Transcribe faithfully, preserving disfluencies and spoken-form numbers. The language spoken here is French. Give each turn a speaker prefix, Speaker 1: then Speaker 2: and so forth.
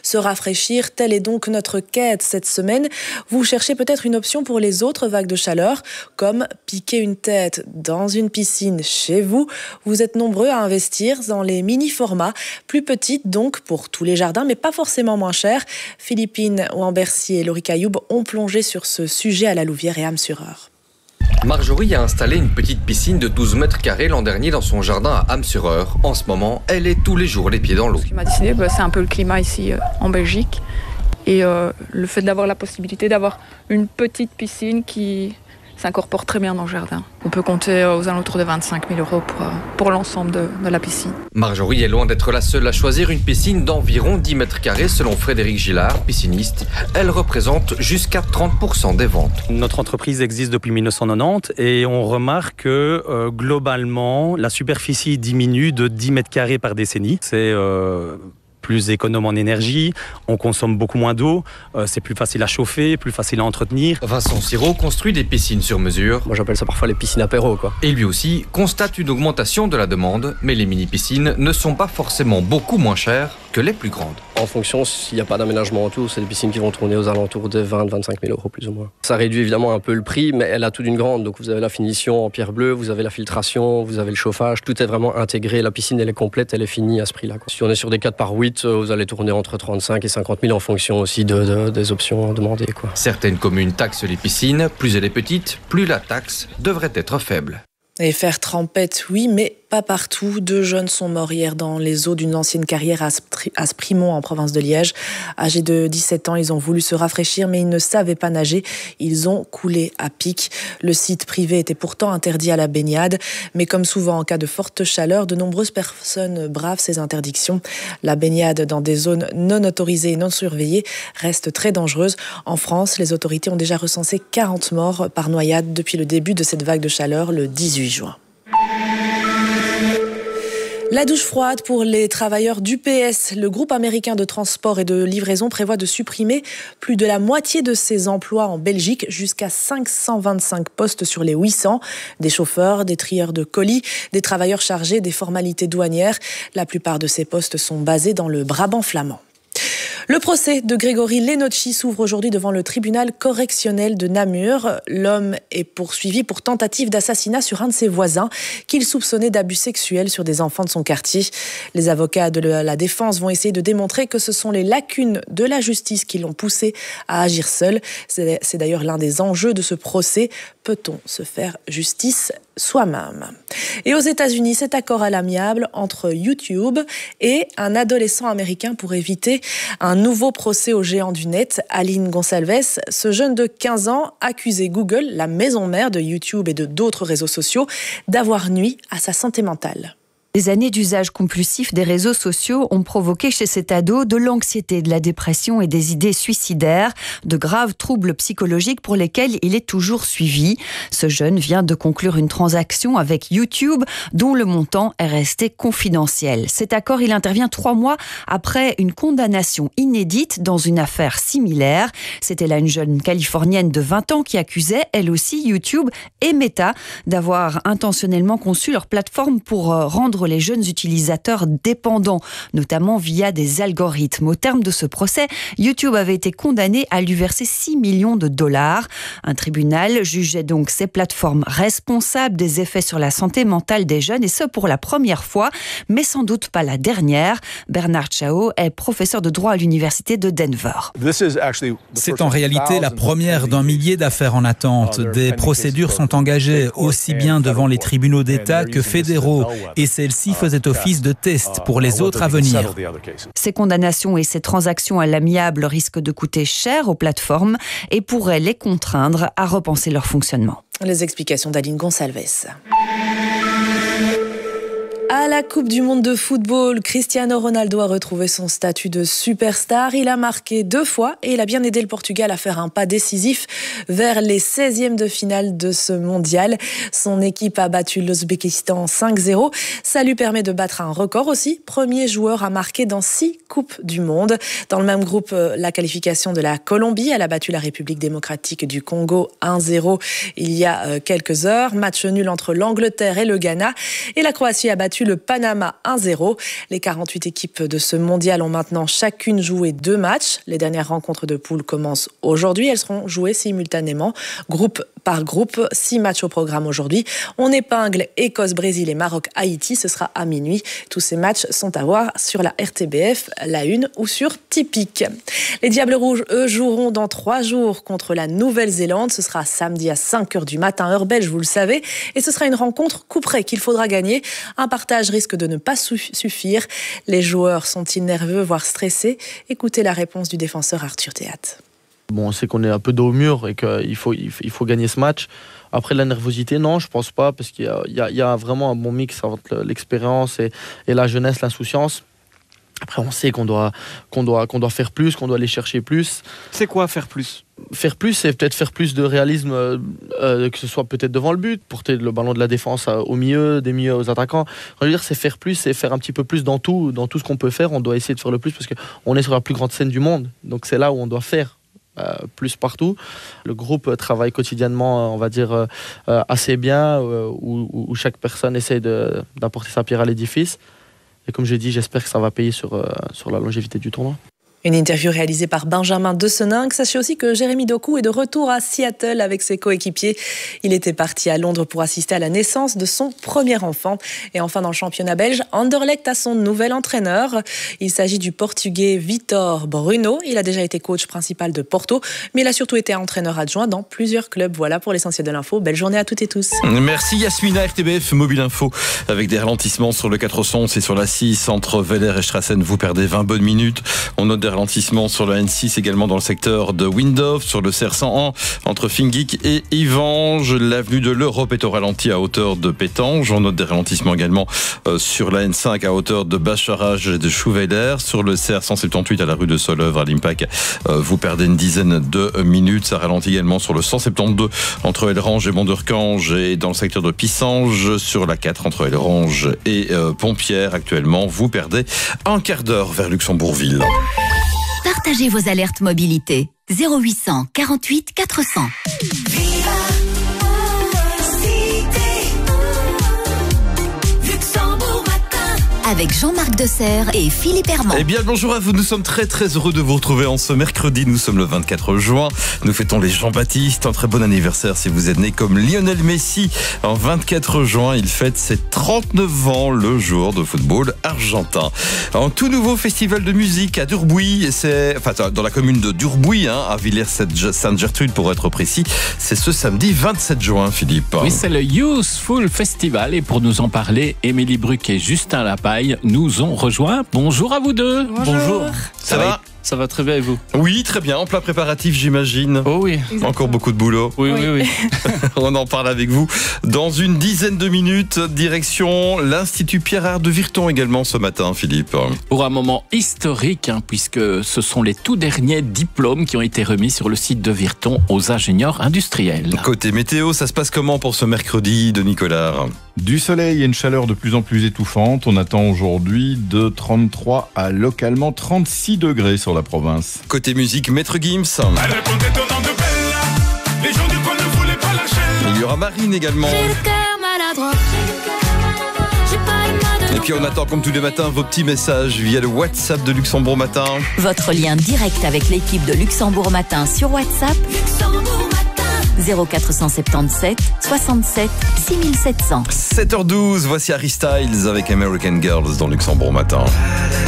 Speaker 1: Se rafraîchir, telle est donc notre quête cette semaine. Vous cherchez peut-être une option pour les autres vagues de chaleur, comme piquer une tête dans une piscine chez vous. Vous êtes nombreux à investir dans les mini-formats, plus petites donc pour tous les jardins, mais pas forcément moins chères. Philippine Ouambercy et Laurie Cailloub ont plongé sur ce sujet à la Louvière et Ham-sur-Eure.
Speaker 2: Marjorie a installé une petite piscine de douze mètres carrés l'an dernier dans son jardin à Ham-sur-Eure. En ce moment, elle est tous les jours les pieds dans l'eau.
Speaker 3: Ce qui m'a décidé, bah, c'est un peu le climat ici euh, en Belgique. Et euh, le fait d'avoir la possibilité d'avoir une petite piscine qui s'incorpore très bien dans le jardin. On peut compter aux alentours de vingt-cinq mille euros pour, pour l'ensemble de, de la piscine.
Speaker 2: Marjorie est loin d'être la seule à choisir une piscine d'environ dix mètres carrés selon Frédéric Gillard, pisciniste. Elle représente jusqu'à trente pour cent des ventes.
Speaker 4: Notre entreprise existe depuis mille neuf cent quatre-vingt-dix et on remarque que euh, globalement, la superficie diminue de dix mètres carrés par décennie. C'est euh, plus économe en énergie, on consomme beaucoup moins d'eau, euh, c'est plus facile à chauffer, plus facile à entretenir.
Speaker 2: Vincent Sirot construit des piscines sur mesure.
Speaker 5: Moi j'appelle ça parfois les piscines apéro, quoi.
Speaker 2: Et lui aussi constate une augmentation de la demande, mais les mini-piscines ne sont pas forcément beaucoup moins chères que les plus grandes.
Speaker 5: En fonction, s'il n'y a pas d'aménagement autour, c'est des piscines qui vont tourner aux alentours de vingt à vingt-cinq mille euros plus ou moins. Ça réduit évidemment un peu le prix, mais elle a tout d'une grande. Donc vous avez la finition en pierre bleue, vous avez la filtration, vous avez le chauffage, tout est vraiment intégré. La piscine, elle est complète, elle est finie à ce prix-là, quoi. Si on est sur des quatre par huit, vous allez tourner entre trente-cinq et cinquante mille en fonction aussi de, de, des options demandées, quoi.
Speaker 2: Certaines communes taxent les piscines. Plus elle est petite, plus la taxe devrait être faible.
Speaker 1: Et faire trempette, oui, mais pas partout. Deux jeunes sont morts hier dans les eaux d'une ancienne carrière à Sprimont, en province de Liège. Âgés de dix-sept ans, ils ont voulu se rafraîchir, mais ils ne savaient pas nager. Ils ont coulé à pic. Le site privé était pourtant interdit à la baignade. Mais comme souvent en cas de forte chaleur, de nombreuses personnes bravent ces interdictions. La baignade dans des zones non autorisées et non surveillées reste très dangereuse. En France, les autorités ont déjà recensé quarante morts par noyade depuis le début de cette vague de chaleur le dix-huit juin. La douche froide pour les travailleurs d'U P S. Le groupe américain de transport et de livraison prévoit de supprimer plus de la moitié de ses emplois en Belgique, jusqu'à cinq cent vingt-cinq postes sur les huit cents. Des chauffeurs, des trieurs de colis, des travailleurs chargés des formalités douanières. La plupart de ces postes sont basés dans le Brabant flamand. Le procès de Grégory Lenocci s'ouvre aujourd'hui devant le tribunal correctionnel de Namur. L'homme est poursuivi pour tentative d'assassinat sur un de ses voisins qu'il soupçonnait d'abus sexuels sur des enfants de son quartier. Les avocats de la défense vont essayer de démontrer que ce sont les lacunes de la justice qui l'ont poussé à agir seul. C'est, c'est d'ailleurs l'un des enjeux de ce procès. Peut-on se faire justice soi-même? Et aux États-Unis, cet accord à l'amiable entre YouTube et un adolescent américain pour éviter un nouveau procès au géant du net, Aline Gonçalves. Ce jeune de quinze ans accusait Google, la maison mère de YouTube et de d'autres réseaux sociaux, d'avoir nui à sa santé mentale.
Speaker 6: Les années d'usage compulsif des réseaux sociaux ont provoqué chez cet ado de l'anxiété, de la dépression et des idées suicidaires, de graves troubles psychologiques pour lesquels il est toujours suivi. Ce jeune vient de conclure une transaction avec YouTube dont le montant est resté confidentiel. Cet accord, il intervient trois mois après une condamnation inédite dans une affaire similaire. C'était là une jeune Californienne de vingt ans qui accusait, elle aussi, YouTube et Meta d'avoir intentionnellement conçu leur plateforme pour rendre les jeunes utilisateurs dépendants, notamment via des algorithmes. Au terme de ce procès, YouTube avait été condamné à lui verser six millions de dollars. Un tribunal jugeait donc ces plateformes responsables des effets sur la santé mentale des jeunes, et ce pour la première fois, mais sans doute pas la dernière. Bernard Chao est professeur de droit à l'université de Denver.
Speaker 7: C'est en réalité la première d'un millier d'affaires en attente. Des procédures sont engagées aussi bien devant les tribunaux d'État que fédéraux, et celles-ci faisaient office de test pour les autres à venir.
Speaker 6: Ces condamnations et ces transactions à l'amiable risquent de coûter cher aux plateformes et pourraient les contraindre à repenser leur fonctionnement.
Speaker 1: Les explications d'Aline Gonçalves. À la Coupe du Monde de football, Cristiano Ronaldo a retrouvé son statut de superstar. Il a marqué deux fois et il a bien aidé le Portugal à faire un pas décisif vers les seizièmes de finale de ce mondial. Son équipe a battu l'Ouzbékistan cinq zéro. Ça lui permet de battre un record aussi. Premier joueur à marquer dans six Coupes du Monde. Dans le même groupe, la qualification de la Colombie. Elle a battu la République démocratique du Congo un zéro il y a quelques heures. Match nul entre l'Angleterre et le Ghana. Et la Croatie a battu le le Panama un zéro. Les quarante-huit équipes de ce mondial ont maintenant chacune joué deux matchs. Les dernières rencontres de poule commencent aujourd'hui. Elles seront jouées simultanément, groupe par groupe. Six matchs au programme aujourd'hui. On épingle Écosse, Brésil et Maroc, Haïti. Ce sera à minuit. Tous ces matchs sont à voir sur la R T B F, la Une ou sur Tipeee. Les Diables Rouges, eux, joueront dans trois jours contre la Nouvelle-Zélande. Ce sera samedi à cinq heures du matin, heure belge, vous le savez. Et ce sera une rencontre couperée qu'il faudra gagner. Un partage risque de ne pas suffire. Les joueurs sont-ils nerveux, voire stressés? Écoutez la réponse du défenseur Arthur Théat.
Speaker 8: Bon, on sait qu'on est un peu dos au mur et qu'il faut, il faut gagner ce match. Après, la nervosité, non, je pense pas, parce qu'il y a, il y a, il y a vraiment un bon mix entre l'expérience et, et la jeunesse, l'insouciance. Après, on sait qu'on doit, qu'on doit, qu'on doit faire plus, qu'on doit aller chercher plus.
Speaker 9: C'est quoi faire plus ?
Speaker 8: Faire plus, c'est peut-être faire plus de réalisme, euh, que ce soit peut-être devant le but, porter le ballon de la défense au milieu, des milieux aux attaquants. Je veux dire, c'est faire plus, c'est faire un petit peu plus dans tout, dans tout ce qu'on peut faire. On doit essayer de faire le plus parce qu'on est sur la plus grande scène du monde. Donc c'est là où on doit faire euh, plus partout. Le groupe travaille quotidiennement, on va dire, euh, assez bien, euh, où, où chaque personne essaie de, d'apporter sa pierre à l'édifice. Et comme je dis, j'espère que ça va payer sur, euh, sur la longévité du tournoi.
Speaker 1: Une interview réalisée par Benjamin De Seninck. Sachez aussi que Jérémy Doku est de retour à Seattle avec ses coéquipiers. Il était parti à Londres pour assister à la naissance de son premier enfant. Et enfin, dans le championnat belge, Anderlecht a son nouvel entraîneur. Il s'agit du Portugais Vitor Bruno. Il a déjà été coach principal de Porto, mais il a surtout été entraîneur adjoint dans plusieurs clubs. Voilà pour l'essentiel de l'info. Belle journée à toutes et tous.
Speaker 10: Merci Yasmina. R T B F Mobile Info avec des ralentissements sur le quatre cent onze et sur la six entre Veller et Strassen. Vous perdez vingt bonnes minutes. On note des ralentissements sur la N six également dans le secteur de Windhof, sur le C R cent un entre Fingik et Ivange. L'avenue de l'Europe est au ralenti à hauteur de Pétange. On note des ralentissements également euh, sur la N cinq à hauteur de Bacharach et de Chouweiler. Sur le C R cent soixante-dix-huit à la rue de Solœuvre à l'Impac, euh, vous perdez une dizaine de minutes. Ça ralentit également sur le cent soixante-douze entre Elrange et Monderkange et dans le secteur de Pissange. Sur la quatre entre Elrange et euh, Pompierre actuellement, vous perdez un quart d'heure vers Luxembourgville.
Speaker 11: Partagez vos alertes mobilité. zéro huit cent quarante-huit quatre cents. Avec Jean-Marc Desserre et Philippe Herman.
Speaker 10: Eh bien, bonjour à vous. Nous sommes très très heureux de vous retrouver en ce mercredi. Nous sommes le vingt-quatre juin. Nous fêtons les Jean-Baptiste. Un très bon anniversaire si vous êtes né comme Lionel Messi. En vingt-quatre juin, il fête ses trente-neuf ans, le joueur de football argentin. Un tout nouveau festival de musique à Durbuy. C'est, enfin, dans la commune de Durbuy, hein, à Villers-Sainte-Gertrude pour être précis. C'est ce samedi vingt-sept juin, Philippe.
Speaker 12: Oui, c'est le Youthful Festival. Et pour nous en parler, Émilie Bruck et Justin Lapaille nous ont rejoints. Bonjour à vous deux.
Speaker 1: Bonjour. Bonjour.
Speaker 10: Ça, ça va, va
Speaker 12: Ça va très bien et vous?
Speaker 10: Oui, très bien. En plein préparatif, j'imagine.
Speaker 12: Oh oui.
Speaker 10: Exactement. Encore beaucoup de boulot.
Speaker 12: Oui, oui, oui. oui.
Speaker 10: On en parle avec vous dans une dizaine de minutes. Direction l'Institut Pierre-Art de Virton également ce matin, Philippe.
Speaker 12: Pour un moment historique, hein, puisque ce sont les tout derniers diplômes qui ont été remis sur le site de Virton aux ingénieurs industriels.
Speaker 10: Côté météo, ça se passe comment pour ce mercredi de Nicolas?
Speaker 13: Du soleil et une chaleur de plus en plus étouffante. On attend aujourd'hui de trente-trois à localement trente-six degrés sur la province.
Speaker 10: Côté musique, Maître Gims. Il y aura Marine également. Et puis on attend comme tous les matins vos petits messages via le WhatsApp de Luxembourg Matin.
Speaker 11: Votre lien direct avec l'équipe de Luxembourg Matin sur WhatsApp. zéro quatre cent soixante-dix-sept soixante-sept six mille sept cents.
Speaker 10: sept heures douze, voici Harry Styles avec American Girls dans Luxembourg Matin.